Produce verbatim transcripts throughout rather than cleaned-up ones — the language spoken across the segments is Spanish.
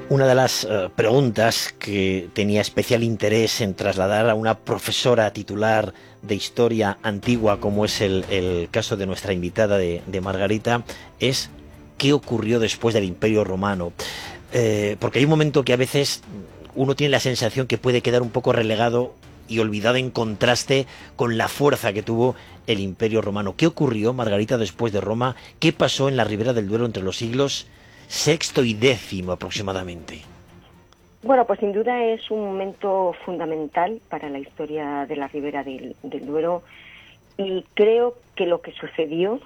Una de las uh, preguntas que tenía especial interés en trasladar a una profesora titular de historia antigua, como es el, el caso de nuestra invitada de, de Margarita, es ¿qué ocurrió después del Imperio Romano? Eh, porque hay un momento que a veces uno tiene la sensación que puede quedar un poco relegado y olvidado en contraste con la fuerza que tuvo el Imperio Romano. ¿Qué ocurrió, Margarita, después de Roma? ¿Qué pasó en la Ribera del Duero entre los siglos sexto y décimo aproximadamente? Bueno, pues sin duda es un momento fundamental para la historia de la Ribera del, del Duero, y creo que lo que sucedió,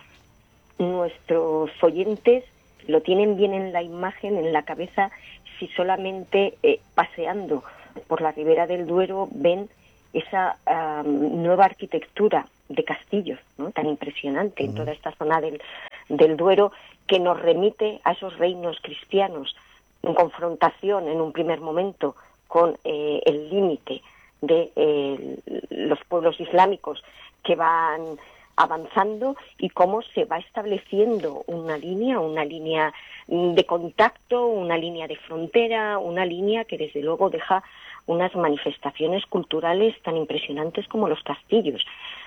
nuestros oyentes lo tienen bien en la imagen, en la cabeza, si solamente eh, paseando por la Ribera del Duero ven esa um, nueva arquitectura de castillos, ¿no?, tan impresionante en toda esta zona del, del Duero, que nos remite a esos reinos cristianos en confrontación en un primer momento con eh, el límite de eh, los pueblos islámicos que van avanzando, y cómo se va estableciendo una línea, una línea de contacto, una línea de frontera, una línea que desde luego deja unas manifestaciones culturales tan impresionantes como los castillos.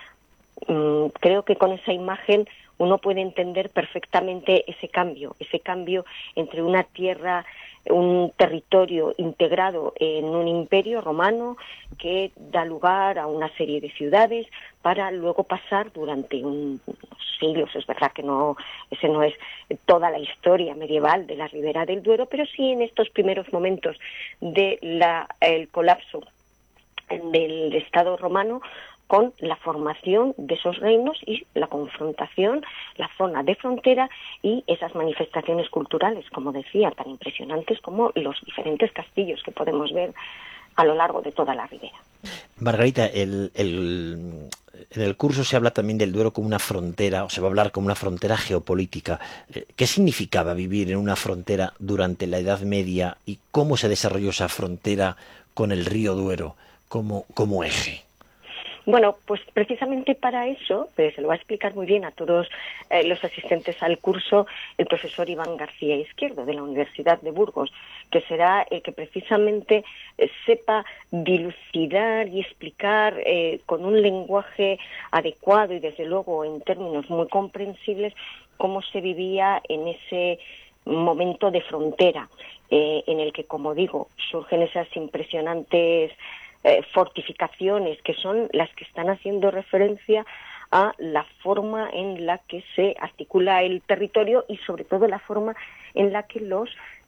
Mm, creo que con esa imagen uno puede entender perfectamente ese cambio, ese cambio entre una tierra, un territorio integrado en un imperio romano que da lugar a una serie de ciudades, para luego pasar durante un, unos siglos. Es verdad que no, ese no es toda la historia medieval de la Ribera del Duero, pero sí en estos primeros momentos de la, el colapso del Estado romano, con la formación de esos reinos y la confrontación, la zona de frontera y esas manifestaciones culturales, como decía, tan impresionantes como los diferentes castillos que podemos ver a lo largo de toda la ribera. Margarita, el, el, en el curso se habla también del Duero como una frontera, o se va a hablar como una frontera geopolítica. ¿Qué significaba vivir en una frontera durante la Edad Media y cómo se desarrolló esa frontera con el río Duero como, como eje? Bueno, pues precisamente para eso, pues se lo va a explicar muy bien a todos eh, los asistentes al curso el profesor Iván García Izquierdo, de la Universidad de Burgos, que será el que precisamente eh, sepa dilucidar y explicar eh, con un lenguaje adecuado y desde luego en términos muy comprensibles cómo se vivía en ese momento de frontera, eh, en el que, como digo, surgen esas impresionantes Eh, fortificaciones, que son las que están haciendo referencia a la forma en la que se articula el territorio y sobre todo la forma en la que los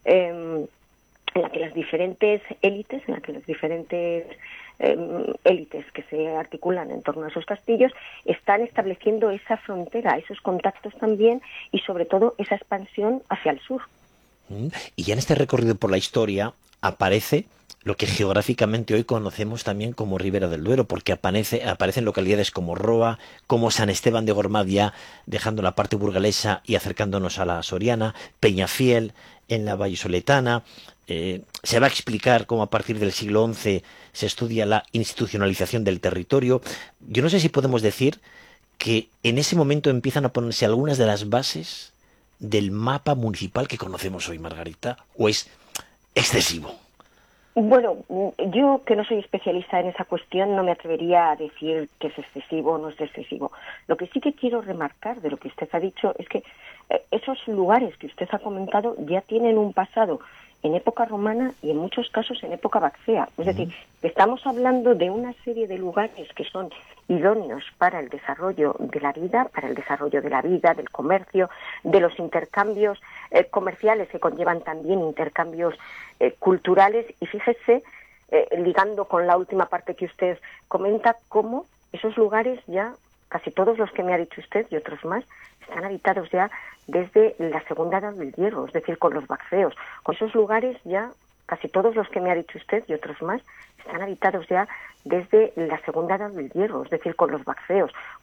eh, en la que las diferentes élites, en la que las diferentes eh, élites que se articulan en torno a esos castillos están estableciendo esa frontera, esos contactos también, y sobre todo esa expansión hacia el sur. Y ya en este recorrido por la historia aparece lo que geográficamente hoy conocemos también como Ribera del Duero, porque aparece, aparecen localidades como Roa, como San Esteban de Gormaz, ya dejando la parte burgalesa y acercándonos a la soriana, Peñafiel en la vallisoletana. Eh, se va a explicar cómo a partir del siglo once se estudia la institucionalización del territorio. Yo no sé si podemos decir que en ese momento empiezan a ponerse algunas de las bases del mapa municipal que conocemos hoy, Margarita, o es excesivo. Bueno, yo, que no soy especialista en esa cuestión, no me atrevería a decir que es excesivo o no es excesivo. Lo que sí que quiero remarcar de lo que usted ha dicho es que esos lugares que usted ha comentado ya tienen un pasado en época romana y en muchos casos en época vaccea. Es decir, estamos hablando de una serie de lugares que son idóneos para el desarrollo de la vida, para el desarrollo de la vida, del comercio, de los intercambios eh, comerciales que conllevan también intercambios eh, culturales. Y fíjese, eh, ligando con la última parte que usted comenta, cómo esos lugares ya, casi todos los que me ha dicho usted y otros más, están habitados ya desde la Segunda Edad del Hierro, es decir, con los vacceos. Con esos lugares ya, casi todos los que me ha dicho usted y otros más, están habitados ya desde la Segunda Edad del Hierro, es decir, con los vacceos.